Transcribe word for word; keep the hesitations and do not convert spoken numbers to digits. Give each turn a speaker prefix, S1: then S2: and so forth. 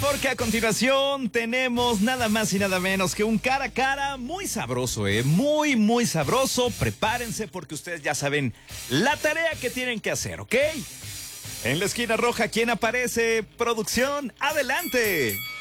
S1: porque a continuación tenemos nada más y nada menos que un cara a cara muy sabroso, ¿eh? Muy, muy sabroso. Prepárense porque ustedes ya saben la tarea que tienen que hacer, ¿ok? En la esquina roja, ¿quién aparece? Producción, adelante.